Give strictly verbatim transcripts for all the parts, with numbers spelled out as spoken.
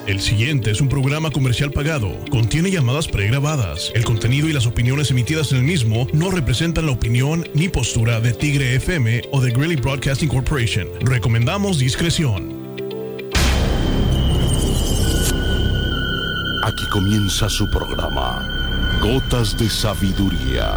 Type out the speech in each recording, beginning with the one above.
El siguiente es un programa comercial pagado. Contiene llamadas pregrabadas. El contenido y las opiniones emitidas en el mismo no representan la opinión ni postura de Tigre F M o de Greeley Broadcasting Corporation. Recomendamos discreción. Aquí comienza su programa, Gotas de Sabiduría.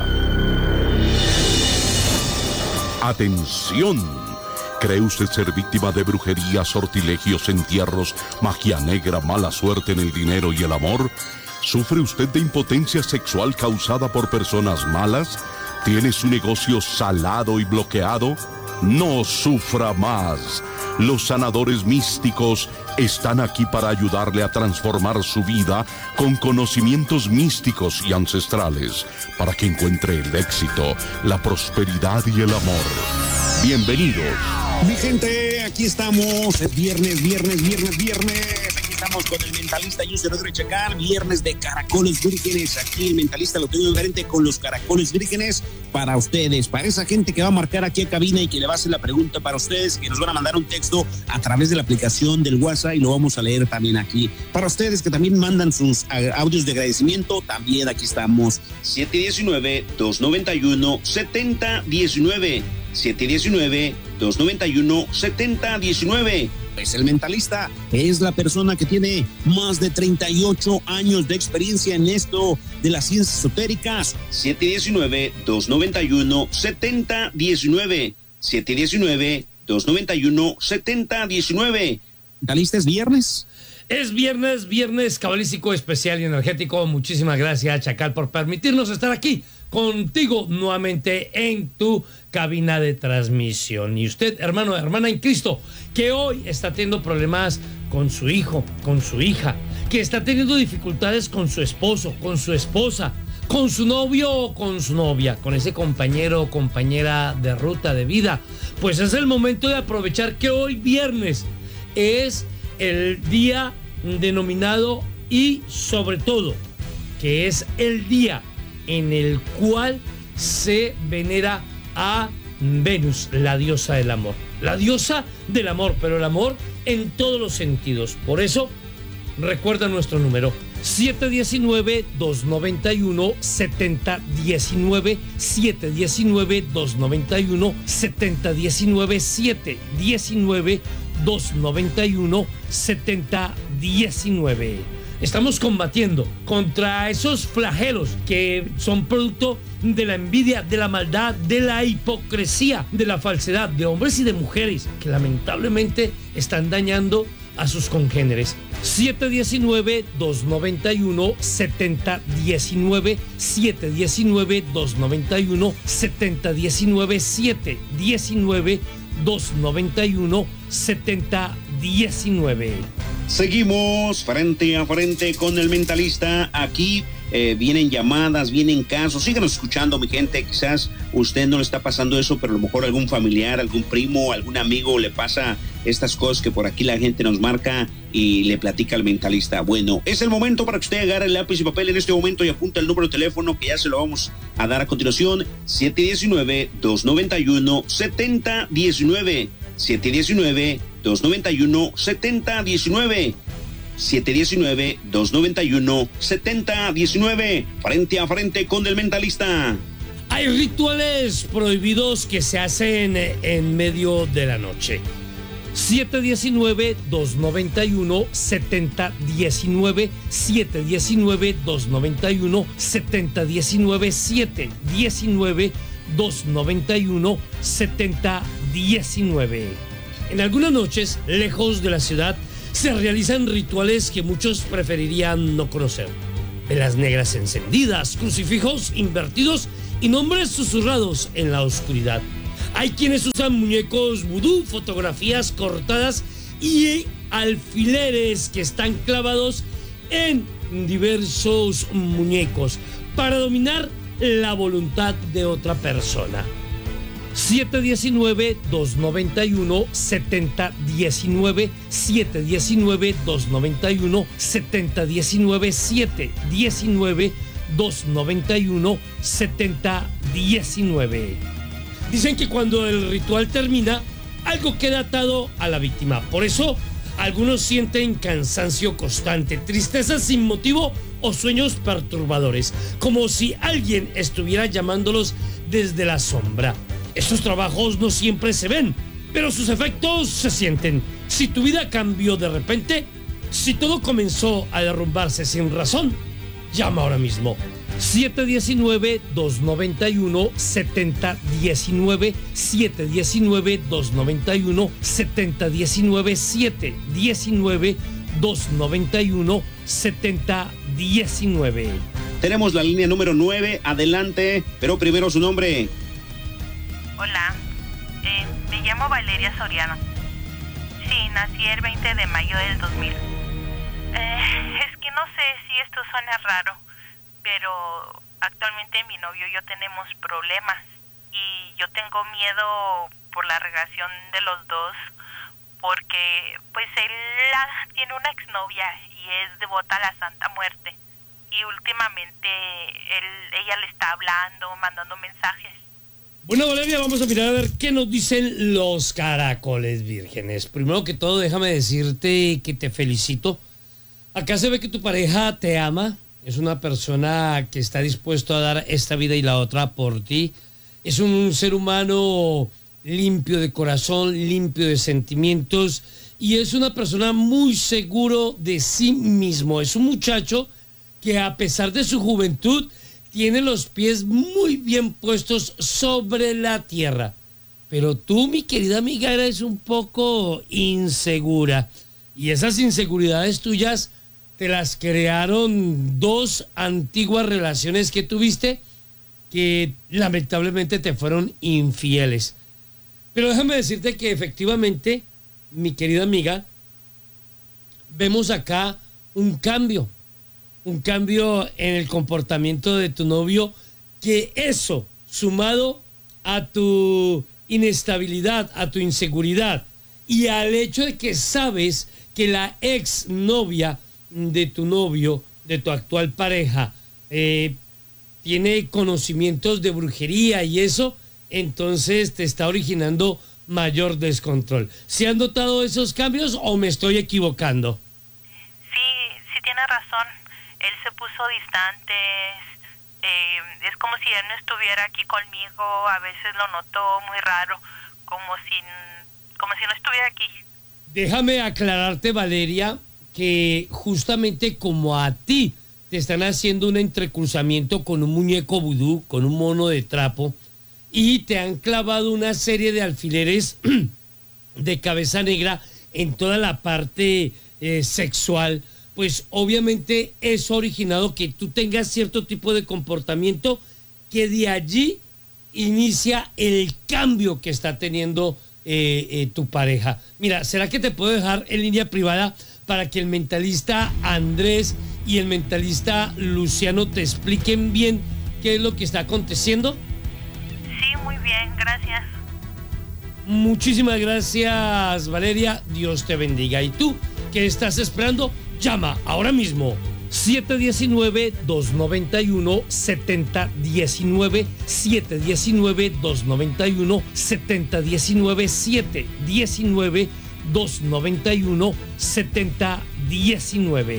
Atención. ¿Cree usted ser víctima de brujería, sortilegios, entierros, magia negra, mala suerte en el dinero y el amor? ¿Sufre usted de impotencia sexual causada por personas malas? ¿Tiene su negocio salado y bloqueado? No sufra más. Los sanadores místicos están aquí para ayudarle a transformar su vida con conocimientos místicos y ancestrales, para que encuentre el éxito, la prosperidad y el amor. Bienvenidos. Mi gente, aquí estamos, es viernes, viernes, viernes, viernes, aquí estamos con el mentalista Yusef Rodríguez Chacal, viernes de caracoles vírgenes, aquí el mentalista lo tengo diferente con los caracoles vírgenes para ustedes, para esa gente que va a marcar aquí a cabina y que le va a hacer la pregunta para ustedes, que nos van a mandar un texto a través de la aplicación del WhatsApp y lo vamos a leer también aquí, para ustedes que también mandan sus audios de agradecimiento, también aquí estamos, siete uno nueve, dos nueve uno, siete cero uno nueve, siete uno nueve, dos nueve uno, siete cero uno nueve. Pues el mentalista es la persona que tiene más de treinta y ocho años de experiencia en esto de las ciencias esotéricas. siete uno nueve, dos nueve uno, siete cero uno nueve. siete uno nueve, dos nueve uno, siete cero uno nueve. ¿Mentalista es viernes? Es viernes, viernes cabalístico especial y energético. Muchísimas gracias, Chacal, por permitirnos estar aquí contigo nuevamente en tu cabina de transmisión. Y usted, hermano, hermana en Cristo, que hoy está teniendo problemas con su hijo, con su hija, que está teniendo dificultades con su esposo, con su esposa, con su novio o con su novia, con ese compañero o compañera de ruta de vida, pues es el momento de aprovechar que hoy viernes es el día denominado y sobre todo que es el día en el cual se venera a Venus, la diosa del amor. La diosa del amor, pero el amor en todos los sentidos. Por eso, recuerda nuestro número: siete uno nueve, dos nueve uno, siete cero uno nueve, siete uno nueve, dos nueve uno, siete cero uno nueve, siete uno nueve, dos nueve uno, siete cero uno nueve. Estamos combatiendo contra esos flagelos que son producto de la envidia, de la maldad, de la hipocresía, de la falsedad, de hombres y de mujeres que lamentablemente están dañando a sus congéneres. siete uno nueve, dos nueve uno, siete cero uno nueve, siete uno nueve, dos nueve uno, siete cero uno nueve, siete uno nueve, dos nueve uno, siete cero uno nueve. Seguimos frente a frente con el mentalista. Aquí eh, vienen llamadas, vienen casos. Síganos escuchando, mi gente. Quizás usted no le está pasando eso, pero a lo mejor algún familiar, algún primo, algún amigo le pasa estas cosas que por aquí la gente nos marca y le platica al mentalista. Bueno, es el momento para que usted agarre el lápiz y papel en este momento y apunta el número de teléfono que ya se lo vamos a dar a continuación. siete uno nueve, dos nueve uno, siete cero uno nueve. siete uno nueve, dos nueve uno, siete cero uno nueve. siete uno nueve, dos nueve uno, siete cero uno nueve. Frente a frente con el mentalista. Hay rituales prohibidos que se hacen en medio de la noche. siete uno nueve, dos nueve uno, siete cero uno nueve, siete uno nueve, dos nueve uno, siete cero uno nueve, siete uno nueve, dos nueve uno, siete cero uno nueve. En algunas noches, lejos de la ciudad, se realizan rituales que muchos preferirían no conocer. Velas negras encendidas, crucifijos invertidos y nombres susurrados en la oscuridad. Hay quienes usan muñecos vudú, fotografías cortadas y alfileres que están clavados en diversos muñecos para dominar la voluntad de otra persona. siete uno nueve, dos nueve uno, siete cero uno nueve, siete uno nueve, dos nueve uno, siete cero uno nueve, siete uno nueve, dos nueve uno, siete cero uno nueve. Dicen que cuando el ritual termina, algo queda atado a la víctima. Por eso Algunos sienten cansancio constante, tristeza sin motivo o sueños perturbadores, como si alguien estuviera llamándolos desde la sombra. Estos trabajos no siempre se ven, pero sus efectos se sienten. Si tu vida cambió de repente, si todo comenzó a derrumbarse sin razón, llama ahora mismo. siete uno nueve, dos nueve uno, siete cero uno nueve, siete uno nueve, dos nueve uno, siete cero uno nueve, siete uno nueve, dos nueve uno, siete cero uno nueve. Tenemos la línea número nueve, adelante, pero primero su nombre. Hola, eh, me llamo Valeria Soriano. Sí, nací el veinte de mayo del dos mil. Eh, es que no sé si esto suena raro, pero actualmente mi novio y yo tenemos problemas y yo tengo miedo por la relación de los dos porque pues él la, tiene una exnovia y es devota a la Santa Muerte y últimamente él, ella le está hablando, mandando mensajes. Bueno, Valeria, vamos a mirar a ver qué nos dicen los caracoles vírgenes. Primero que todo, déjame decirte que te felicito. Acá se ve que tu pareja te ama. Es una persona que está dispuesto a dar esta vida y la otra por ti. Es un ser humano limpio de corazón, limpio de sentimientos. Y es una persona muy seguro de sí mismo. Es un muchacho que a pesar de su juventud tiene los pies muy bien puestos sobre la tierra. Pero tú, mi querida amiga, eres un poco insegura. Y esas inseguridades tuyas te las crearon dos antiguas relaciones que tuviste que lamentablemente te fueron infieles. Pero déjame decirte que efectivamente, mi querida amiga, vemos acá un cambio. Un cambio en el comportamiento de tu novio, que eso, sumado a tu inestabilidad, a tu inseguridad y al hecho de que sabes que la ex novia de tu novio, de tu actual pareja, eh, tiene conocimientos de brujería y eso, entonces te está originando mayor descontrol. ¿Se han notado esos cambios o me estoy equivocando? Sí, sí tiene razón. Él se puso distante, eh, es como si él no estuviera aquí conmigo, a veces lo noto muy raro, como si, como si no estuviera aquí. Déjame aclararte, Valeria, que justamente como a ti te están haciendo un entrecruzamiento con un muñeco vudú, con un mono de trapo, y te han clavado una serie de alfileres de cabeza negra en toda la parte eh, sexual, pues obviamente eso ha originado que tú tengas cierto tipo de comportamiento que de allí inicia el cambio que está teniendo eh, eh, tu pareja. Mira, ¿será que te puedo dejar en línea privada para que el mentalista Andrés y el mentalista Luciano te expliquen bien qué es lo que está aconteciendo? Sí, muy bien, gracias. Muchísimas gracias, Valeria. Dios te bendiga. ¿Y tú qué estás esperando? Llama ahora mismo. siete uno nueve, dos nueve uno, siete cero uno nueve, siete uno nueve, dos nueve uno, siete cero uno nueve, siete uno nueve, dos nueve uno, siete cero uno nueve.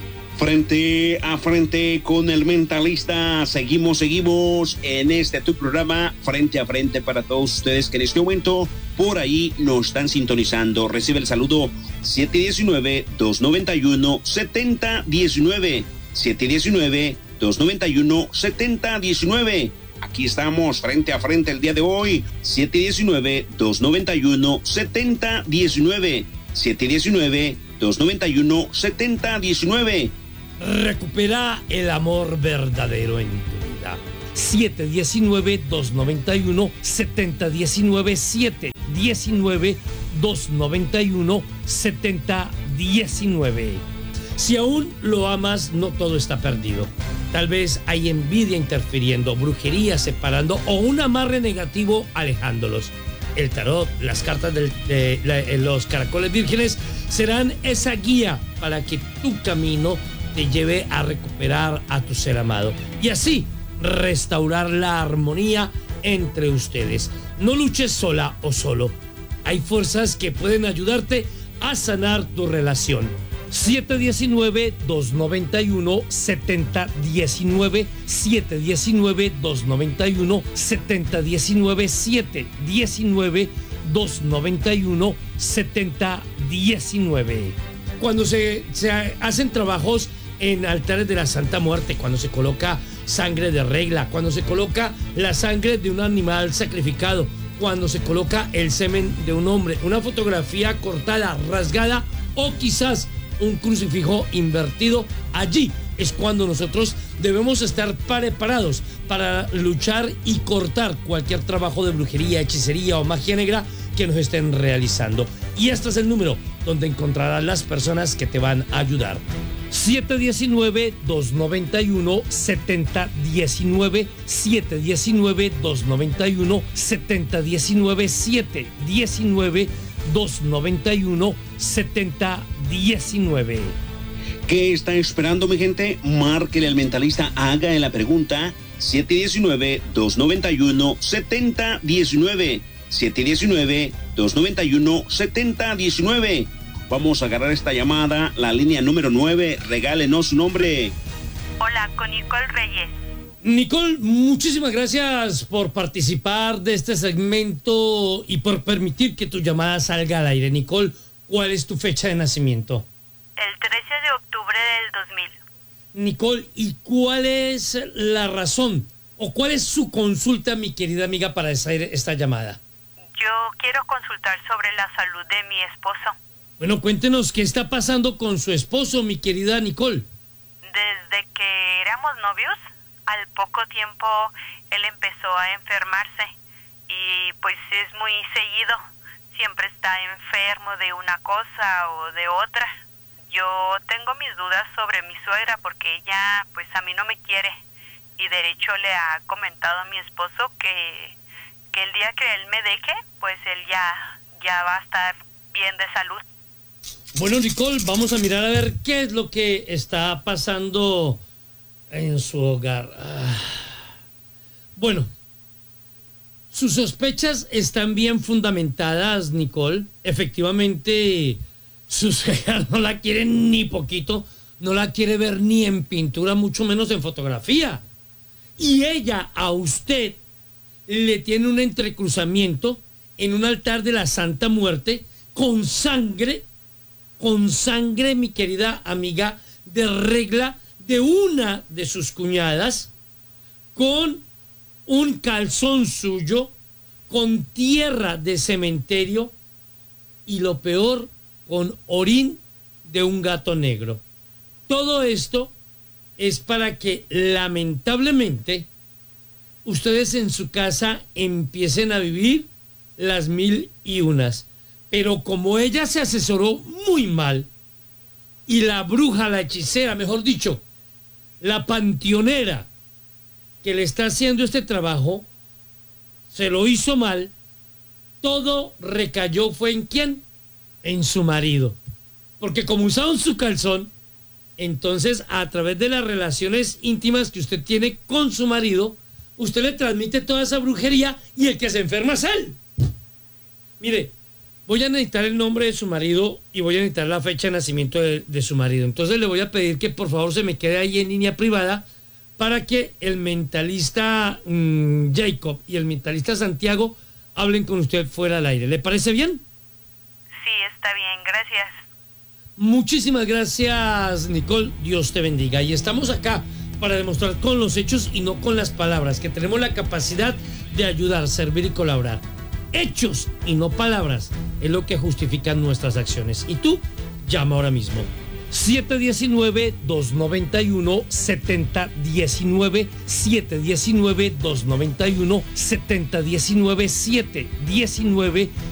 Frente a frente con el mentalista, seguimos, seguimos en este tu programa, Frente a Frente, para todos ustedes que en este momento por ahí nos están sintonizando. Recibe el saludo siete uno nueve, dos nueve uno, siete cero uno nueve, siete uno nueve, dos nueve uno, siete cero uno nueve. Aquí estamos frente a frente el día de hoy, siete uno nueve, dos nueve uno, siete cero uno nueve, siete uno nueve, dos nueve uno, siete cero uno nueve. Recupera el amor verdadero en tu vida. siete uno nueve, dos nueve uno, siete cero uno nueve, siete uno nueve, dos nueve uno, siete cero uno nueve. Si aún lo amas, no todo está perdido. Tal vez hay envidia interfiriendo, brujería separando o un amarre negativo alejándolos. El tarot, las cartas de, de, de los caracoles vírgenes serán esa guía para que tu camino te lleve a recuperar a tu ser amado y así restaurar la armonía entre ustedes. No luches sola o solo. Hay fuerzas que pueden ayudarte a sanar tu relación. siete uno nueve, dos nueve uno, siete cero uno nueve, siete uno nueve, dos nueve uno, siete cero uno nueve, siete uno nueve, dos nueve uno, siete cero uno nueve. Cuando se, se hacen trabajos en altares de la Santa Muerte, cuando se coloca sangre de regla, cuando se coloca la sangre de un animal sacrificado, cuando se coloca el semen de un hombre, una fotografía cortada, rasgada o quizás un crucifijo invertido, allí es cuando nosotros debemos estar preparados para luchar y cortar cualquier trabajo de brujería, hechicería o magia negra que nos estén realizando. Y este es el número donde encontrarás las personas que te van a ayudar. siete uno nueve, dos nueve uno, siete cero uno nueve, siete uno nueve, dos nueve uno, siete cero uno nueve, siete uno nueve, dos nueve uno, siete cero uno nueve. ¿Qué está esperando, mi gente? Márquele al mentalista, haga la pregunta siete uno nueve, dos nueve uno, siete cero uno nueve, siete uno nueve, dos nueve uno, siete cero uno nueve. Vamos a agarrar esta llamada, la línea número nueve, regálenos su nombre. Hola, con Nicole Reyes. Nicole, muchísimas gracias por participar de este segmento y por permitir que tu llamada salga al aire. Nicole, ¿cuál es tu fecha de nacimiento? El trece de octubre del dos mil. Nicole, ¿y cuál es la razón o cuál es su consulta, mi querida amiga, para hacer esta llamada? Yo quiero consultar sobre la salud de mi esposo. Bueno, cuéntenos qué está pasando con su esposo, mi querida Nicole. Desde que éramos novios, al poco tiempo él empezó a enfermarse y pues es muy seguido. Siempre está enfermo de una cosa o de otra. Yo tengo mis dudas sobre mi suegra porque ella pues a mí no me quiere y de hecho le ha comentado a mi esposo que, que el día que él me deje, pues él ya, ya va a estar bien de salud. Bueno, Nicole, vamos a mirar a ver qué es lo que está pasando en su hogar. Ah. Bueno, sus sospechas están bien fundamentadas, Nicole. Efectivamente, su suegra no la quiere ni poquito, no la quiere ver ni en pintura, mucho menos en fotografía. Y ella a usted le tiene un entrecruzamiento en un altar de la Santa Muerte con sangre, con sangre, mi querida amiga, de regla de una de sus cuñadas, con un calzón suyo, con tierra de cementerio y lo peor, con orín de un gato negro. Todo esto es para que lamentablemente ustedes en su casa empiecen a vivir las mil y unas. Pero como ella se asesoró muy mal y la bruja, la hechicera, mejor dicho, la panteonera que le está haciendo este trabajo, se lo hizo mal, todo recayó, ¿fue en quién? En su marido. Porque como usaron su calzón, entonces a través de las relaciones íntimas que usted tiene con su marido, usted le transmite toda esa brujería y el que se enferma es él. Mire, voy a necesitar el nombre de su marido y voy a necesitar la fecha de nacimiento de, de su marido. Entonces le voy a pedir que por favor se me quede ahí en línea privada para que el mentalista mmm, Jacob y el mentalista Santiago hablen con usted fuera del aire. ¿Le parece bien? Sí, está bien, gracias. Muchísimas gracias, Nicole. Dios te bendiga. Y estamos acá para demostrar con los hechos y no con las palabras, que tenemos la capacidad de ayudar, servir y colaborar. Hechos y no palabras es lo que justifican nuestras acciones. Y tú, llama ahora mismo. siete uno nueve, dos nueve uno, siete cero uno nueve, siete uno nueve, dos nueve uno, siete cero uno nueve, siete uno nueve,